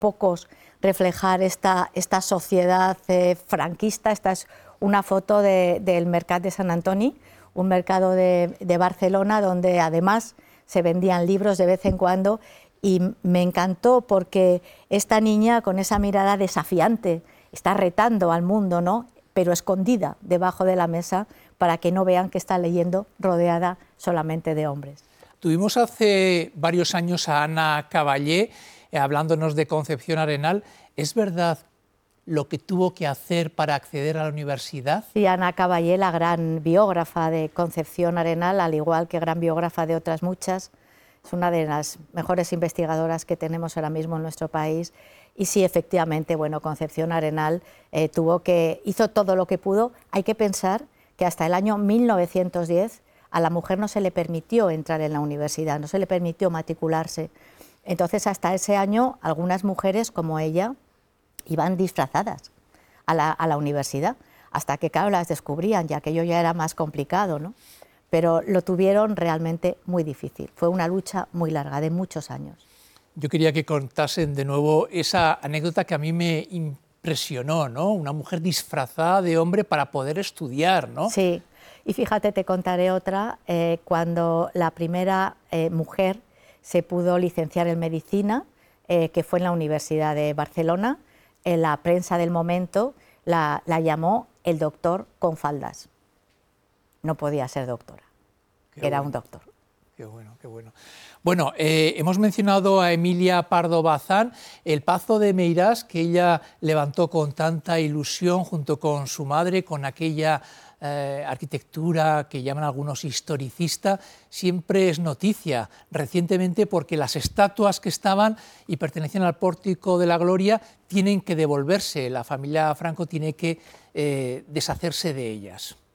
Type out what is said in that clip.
pocos reflejar esta sociedad franquista. Esta es una foto del Mercat de Sant Antoni, un mercado de Barcelona donde además se vendían libros de vez en cuando, y me encantó porque esta niña con esa mirada desafiante está retando al mundo, ¿no?, pero escondida debajo de la mesa para que no vean que está leyendo rodeada solamente de hombres. Tuvimos hace varios años a Ana Caballé hablándonos de Concepción Arenal. ¿Es verdad lo que tuvo que hacer para acceder a la universidad? Sí, Ana Caballé, la gran biógrafa de Concepción Arenal, al igual que gran biógrafa de otras muchas, es una de las mejores investigadoras que tenemos ahora mismo en nuestro país. Y sí, efectivamente, bueno, Concepción Arenal hizo todo lo que pudo. Hay que pensar que hasta el año 1910 a la mujer no se le permitió entrar en la universidad, no se le permitió matricularse. Entonces, hasta ese año, algunas mujeres como ella iban disfrazadas a la universidad, hasta que, claro, las descubrían, ya que aquello ya era más complicado, ¿no? Pero lo tuvieron realmente muy difícil. Fue una lucha muy larga, de muchos años. Yo quería que contasen de nuevo esa anécdota que a mí me impresionó, ¿no? Una mujer disfrazada de hombre para poder estudiar, ¿no? Sí, y fíjate, te contaré otra, cuando la primera mujer se pudo licenciar en medicina, que fue en la Universidad de Barcelona. En la prensa del momento la llamó el doctor con faldas. No podía ser doctora, era un doctor. Qué bueno, qué bueno. Bueno, hemos mencionado a Emilia Pardo Bazán, el Pazo de Meirás, que ella levantó con tanta ilusión junto con su madre, con aquella arquitectura que llaman algunos historicista. Siempre es noticia recientemente porque las estatuas que estaban y pertenecían al Pórtico de la Gloria tienen que devolverse, la familia Franco tiene que deshacerse de ellas.